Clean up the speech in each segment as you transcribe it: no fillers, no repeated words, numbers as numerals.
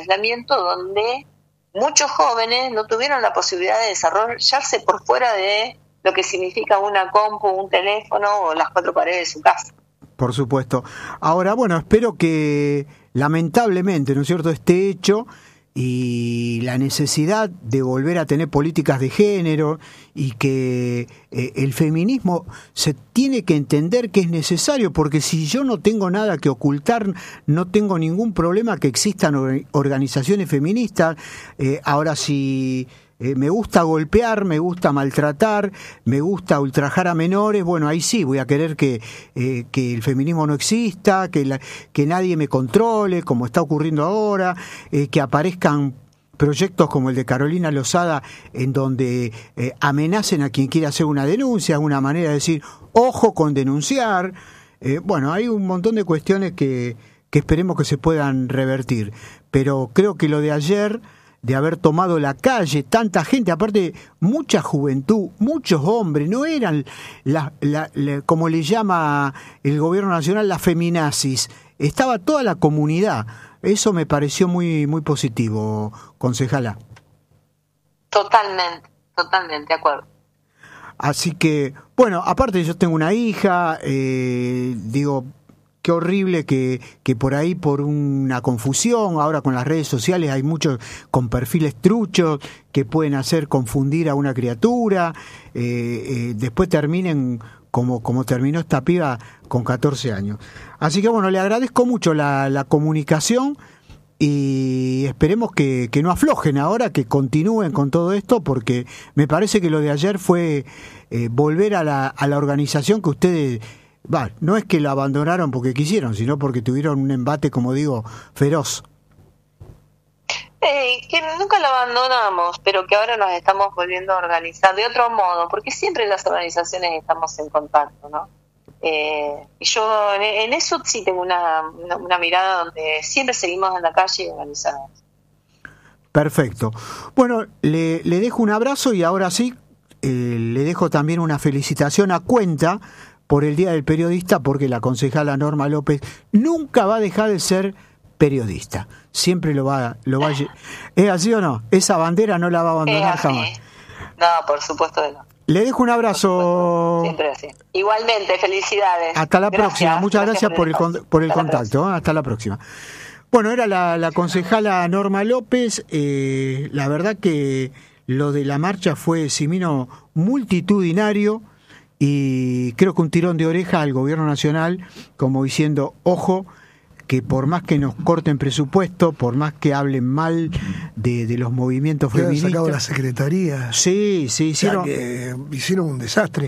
aislamiento donde muchos jóvenes no tuvieron la posibilidad de desarrollarse por fuera de lo que significa una compu, un teléfono o las cuatro paredes de su casa. Por supuesto. Ahora, bueno, espero que lamentablemente, ¿no es cierto?, este hecho y la necesidad de volver a tener políticas de género y que el feminismo se tiene que entender que es necesario, porque si yo no tengo nada que ocultar, no tengo ningún problema que existan organizaciones feministas. Ahora, si me gusta golpear, me gusta maltratar, me gusta ultrajar a menores, bueno, ahí sí voy a querer que el feminismo no exista, que nadie me controle, como está ocurriendo ahora, que aparezcan proyectos como el de Carolina Lozada, en donde amenacen a quien quiera hacer una denuncia, una manera de decir, ojo con denunciar. Bueno, hay un montón de cuestiones que esperemos que se puedan revertir, pero creo que lo de ayer, de haber tomado la calle, tanta gente, aparte mucha juventud, muchos hombres, no eran como le llama el gobierno nacional, las feminazis, estaba toda la comunidad. Eso me pareció muy, muy positivo, concejala. Totalmente, de acuerdo. Así que, bueno, aparte yo tengo una hija, digo, qué horrible que por ahí, por una confusión, ahora con las redes sociales hay muchos con perfiles truchos que pueden hacer confundir a una criatura, después terminen como terminó esta piba con 14 años. Así que bueno, le agradezco mucho la comunicación y esperemos que no aflojen ahora, que continúen con todo esto, porque me parece que lo de ayer fue volver a la organización que ustedes... no es que lo abandonaron porque quisieron, sino porque tuvieron un embate, como digo, feroz. Que nunca lo abandonamos, pero que ahora nos estamos volviendo a organizar de otro modo, porque siempre las organizaciones estamos en contacto, ¿no? Y yo en eso sí tengo una mirada donde siempre seguimos en la calle organizados. Perfecto. Bueno, le dejo un abrazo y ahora sí, le dejo también una felicitación a cuenta por el Día del Periodista, porque la concejala Norma López nunca va a dejar de ser periodista. Siempre lo va ¿Es así o no? Esa bandera no la va a abandonar jamás. No, por supuesto que no. Le dejo un abrazo. Siempre así. Igualmente, felicidades. Hasta la próxima. Muchas gracias por el contacto. Hasta la próxima. Bueno, era la concejala Norma López. La verdad que lo de la marcha fue, Simino, multitudinario. Y creo que un tirón de oreja al gobierno nacional, como diciendo, ojo, que por más que nos corten presupuesto, por más que hablen mal de los movimientos feministas... sacado la secretaría. Sí, hicieron... O sea, que hicieron un desastre.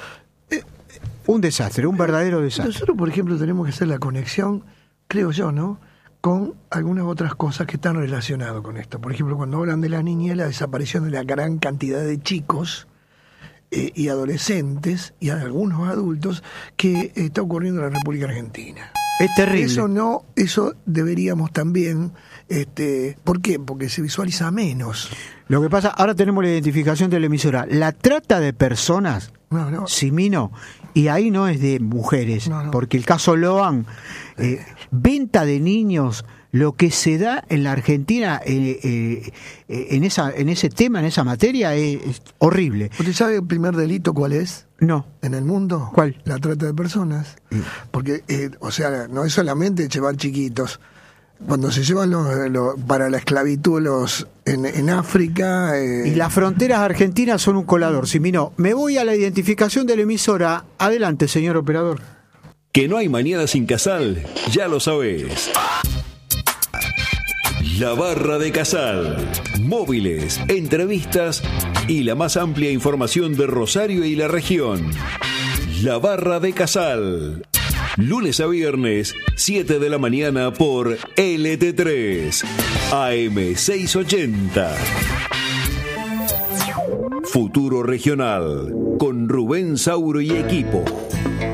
Un desastre, un verdadero desastre. Nosotros, por ejemplo, tenemos que hacer la conexión, creo yo, ¿no?, con algunas otras cosas que están relacionadas con esto. Por ejemplo, cuando hablan de la niñez, la desaparición de la gran cantidad de chicos... y adolescentes y algunos adultos que está ocurriendo en la República Argentina. Es terrible. Eso deberíamos también, ¿por qué? Porque se visualiza menos. Lo que pasa, ahora tenemos la identificación de la emisora. La trata de personas, Simino, y ahí no es de mujeres, porque el caso Loan, venta de niños, lo que se da en la Argentina en ese tema, en esa materia, es horrible. ¿Usted sabe el primer delito cuál es? No. ¿En el mundo? ¿Cuál? La trata de personas. Porque, o sea, no es solamente llevar chiquitos. Cuando se llevan para la esclavitud en África... Y las fronteras argentinas son un colador. Simino, me voy a la identificación de la emisora. Adelante, señor operador. Que no hay mañana sin Casal, ya lo sabés. La Barra de Casal. Móviles, entrevistas y la más amplia información de Rosario y la región. La Barra de Casal. Lunes a viernes, 7 de la mañana por LT3, AM 680. Futuro Regional, con Rubén Sauro y equipo.